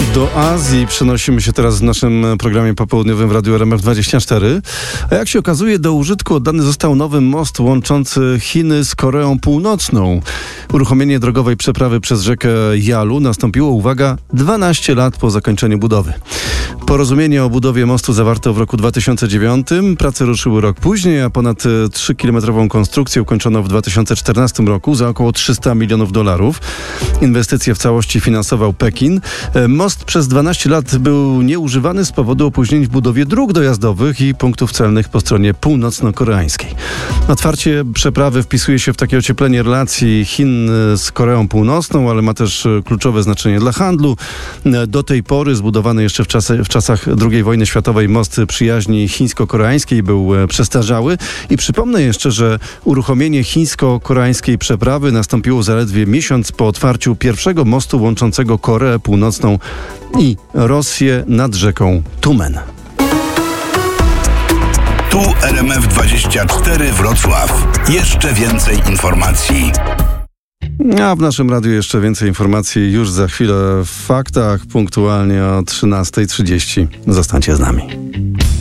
Do Azji przenosimy się teraz w naszym programie popołudniowym w Radiu RMF24. A jak się okazuje, do użytku oddany został nowy most łączący Chiny z Koreą Północną. Uruchomienie drogowej przeprawy przez rzekę Yalu nastąpiło, uwaga, 12 lat po zakończeniu budowy. Porozumienie o budowie mostu zawarto w roku 2009. Prace ruszyły rok później, a ponad 3-kilometrową konstrukcję ukończono w 2014 roku za około $300 milionów. Inwestycje w całości finansował Pekin. Most przez 12 lat był nieużywany z powodu opóźnień w budowie dróg dojazdowych i punktów celnych po stronie północno-koreańskiej. Otwarcie przeprawy wpisuje się w takie ocieplenie relacji Chin z Koreą Północną, ale ma też kluczowe znaczenie dla handlu. Do tej pory zbudowany jeszcze w czasach II wojny światowej most przyjaźni chińsko-koreańskiej był przestarzały i przypomnę jeszcze, że uruchomienie chińsko-koreańskiej przeprawy nastąpiło zaledwie miesiąc po otwarciu pierwszego mostu łączącego Koreę Północną i Rosję nad rzeką Tumen. Tu RMF24 Wrocław. Jeszcze więcej informacji. A w naszym radiu jeszcze więcej informacji już za chwilę w faktach, punktualnie o 13:30. Zostańcie z nami.